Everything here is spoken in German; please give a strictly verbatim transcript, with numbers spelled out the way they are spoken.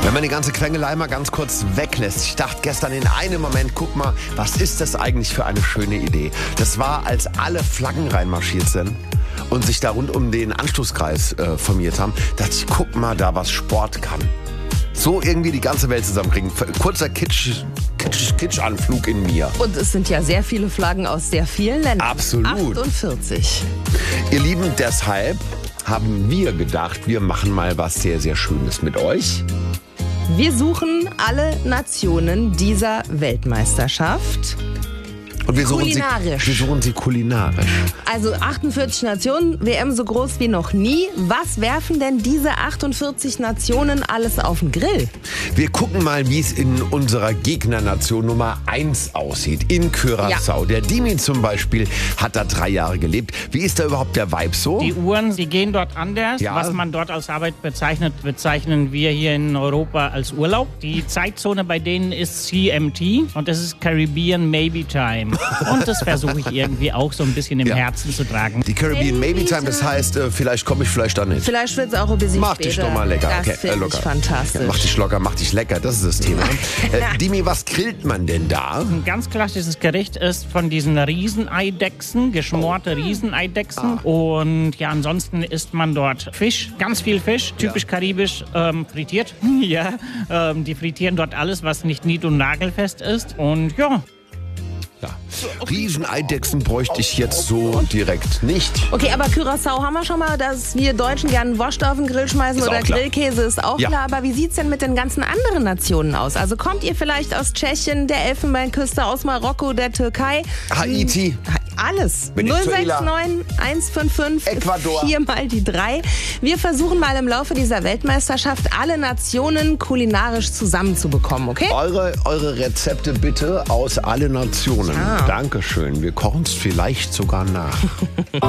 Wenn man die ganze Quengelei mal ganz kurz weglässt. Ich dachte gestern in einem Moment, guck mal, was ist das eigentlich für eine schöne Idee? Das war, als alle Flaggen reinmarschiert sind und sich da rund um den Anschlusskreis äh, formiert haben, dachte ich, guck mal da, was Sport kann. So irgendwie die ganze Welt zusammenkriegen. Kurzer Kitsch, Kitsch, Kitschanflug in mir. Und es sind ja sehr viele Flaggen aus sehr vielen Ländern. Absolut. achtundvierzig. Ihr Lieben, deshalb haben wir gedacht, wir machen mal was sehr, sehr Schönes mit euch. Wir suchen alle Nationen dieser Weltmeisterschaft. Und wir suchen Kulinarisch. Sie, wir suchen sie kulinarisch. Also achtundvierzig Nationen, W M so groß wie noch nie. Was werfen denn diese achtundvierzig Nationen alles auf den Grill? Wir gucken mal, wie es in unserer Gegnernation Nummer eins aussieht. In Curaçao. Ja. Der Dimi zum Beispiel hat da drei Jahre gelebt. Wie ist da überhaupt der Vibe so? Die Uhren, die gehen dort anders. Ja. Was man dort als Arbeit bezeichnet, bezeichnen wir hier in Europa als Urlaub. Die Zeitzone bei denen ist C M T und das ist Caribbean Maybe Time. Und das versuche ich irgendwie auch so ein bisschen im Ja. Herzen zu tragen. Die Caribbean Maybe Time, das heißt, äh, vielleicht komme ich vielleicht dann nicht. Vielleicht wird es auch ein bisschen Mach später. dich doch mal lecker. Das Okay, finde locker. ich fantastisch. Ja, mach dich locker, mach dich lecker, das ist das Thema. äh, Dimi, was grillt man denn da? Ein ganz klassisches Gericht ist von diesen Rieseneidechsen, geschmorte Rieseneidechsen. Und ja, ansonsten isst man dort Fisch, ganz viel Fisch, typisch Ja. karibisch, ähm, frittiert. Ja, ähm, die frittieren dort alles, was nicht nied- und nagelfest ist. Und ja, Ja. Rieseneidechsen bräuchte ich jetzt so direkt nicht. Okay, aber Curaçao haben wir schon mal, dass wir Deutschen gerne Wurst auf den Grill schmeißen Ist oder auch klar. Grillkäse ist auch Ja. klar. Aber wie sieht's denn mit den ganzen anderen Nationen aus? Also kommt ihr vielleicht aus Tschechien, der Elfenbeinküste, aus Marokko, der Türkei? Haiti. Ha- Alles. Venezuela. null sechs neun eins fünf fünf Ecuador. vier mal die drei. Wir versuchen mal im Laufe dieser Weltmeisterschaft alle Nationen kulinarisch zusammenzubekommen, okay? Eure, eure Rezepte bitte aus allen Nationen. Ah. Dankeschön. Wir kochen es vielleicht sogar nach.